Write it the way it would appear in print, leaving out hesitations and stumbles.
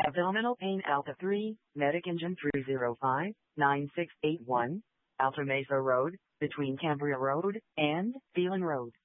Abdominal pain Alpha 3, Medic Engine 305-9681, Alta Mesa Road, between Cambria Road and Phelan Road.